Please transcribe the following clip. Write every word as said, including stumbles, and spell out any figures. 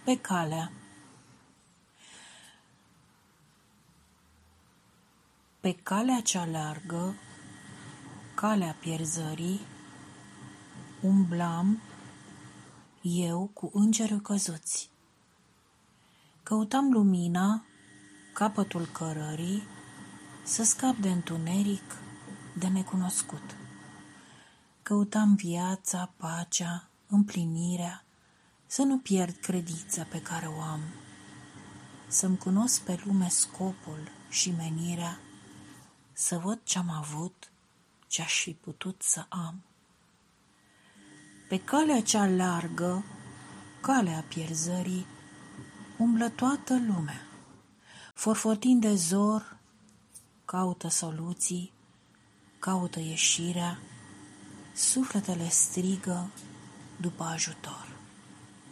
pe calea. Pe calea cea largă, calea pierzării, umblam eu cu îngerii căzuți. Căutam lumina, capătul cărării, să scap de întuneric, de necunoscut. Căutam viața, pacea, împlinirea, să nu pierd credința pe care o am, să-mi cunosc pe lume scopul și menirea, să văd ce-am avut, ce-aș fi putut să am. Pe calea cea largă, calea pierzării, umblă toată lumea, forfotind de zor, caută soluții, caută ieșirea, sufletele strigă după ajutor.